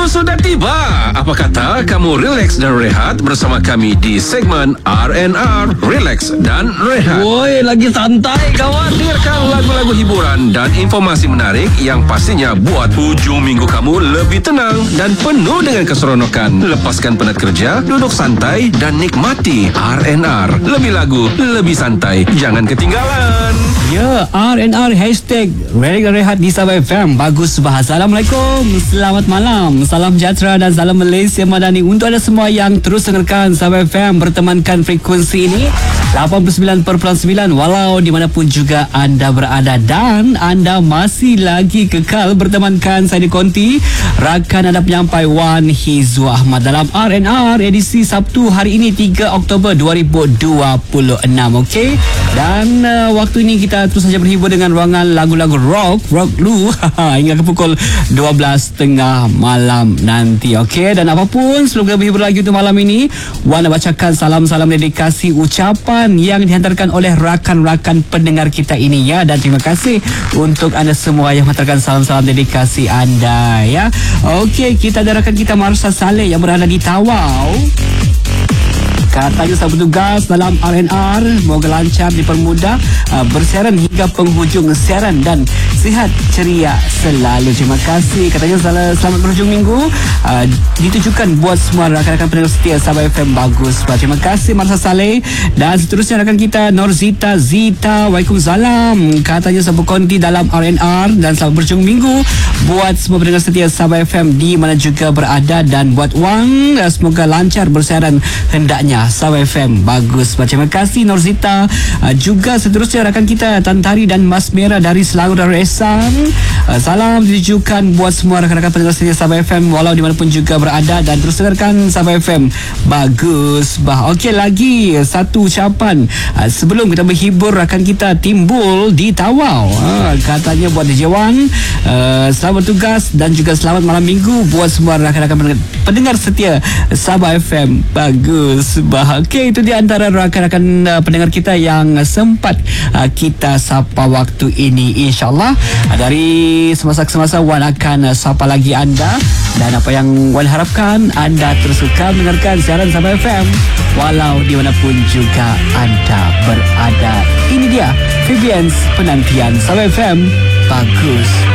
sudah tiba. Apa kata kamu relax dan rehat bersama kami di segmen R&R, Relax dan Rehat. Woi, lagi santai kawan. Dengarkan lagu-lagu hiburan dan informasi menarik yang pastinya buat hujung minggu kamu lebih tenang dan penuh dengan keseronokan. Lepaskan penat kerja, duduk santai dan nikmati R&R. Lebih lagu, lebih santai. Jangan ketinggalan. Ya, R&R hashtag Relax dan Rehat di Sabah FM. Bagus bahasa. Assalamualaikum, selamat malam, salam sejahtera dan salam Malaysia Madani untuk anda semua yang terus dengarkan Sabah FM, bertemankan frekuensi ini 89.9 walau dimanapun juga anda berada, dan anda masih lagi kekal bertemankan saya di Konti, rakan anda penyampai Wan Hizwa Ahmad dalam R&R edisi Sabtu hari ini 3 Oktober 2026. Okey, dan waktu ini kita terus saja berhibur dengan ruangan lagu-lagu rock lu hingga ke pukul 12.30 malam nanti. Okey, dan apapun sebelum kita berhibur lagi untuk malam ini, Wan nak bacakan salam-salam dedikasi ucapan yang dihantarkan oleh rakan-rakan pendengar kita ini ya, dan terima kasih untuk anda semua yang menghantarkan salam-salam dedikasi anda ya. Okey, kita ada rakan kita Marsha Saleh yang berada di Tawau. Katanya sang bertugas dalam R&R, moga lancar, dipermudah bersiaran hingga penghujung siaran dan sihat ceria selalu. Terima kasih. Katanya selamat berhujung minggu ditujukan buat semua rakan-rakan pendengar setia Sabah FM. Bagus. Terima kasih Marsha Saleh. Dan seterusnya rakan kita Norzita Zita. Waalaikumsalam. Katanya sang berkonti dalam R&R dan selamat berhujung minggu buat semua pendengar setia Sabah FM di mana juga berada, dan buat Wang semoga lancar bersiaran hendaknya Sabah FM. Bagus. Terima kasih Norzita. Juga seterusnya rakan kita Tantari dan Mas Merah dari Selangor Darul Ehsan. Salam ditujukan buat semua rakan-rakan pendengar setia Sabah FM walau dimanapun juga berada, dan terus dengarkan Sabah FM. Bagus. Okey, lagi satu ucapan sebelum kita berhibur rakan kita Timbul di Tawau. Katanya buat DJ Wan, selamat bertugas dan juga selamat malam minggu buat semua rakan-rakan pendengar setia Sabah FM. Bagus. Okey, itu di antara rakan-rakan pendengar kita yang sempat kita sapa waktu ini. InsyaAllah dari semasa ke semasa Wan akan sapa lagi anda, dan apa yang Wan harapkan anda terus kekal mendengarkan siaran Sabah FM walau dimanapun juga anda berada. Ini dia Fabian's penantian Sabah FM. Bagus.